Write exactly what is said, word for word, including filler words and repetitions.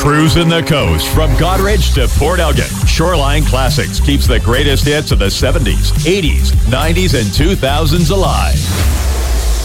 Cruising the coast from Goderich to Port Elgin, Shoreline Classics keeps the greatest hits of the seventies, eighties, nineties, and two thousands alive.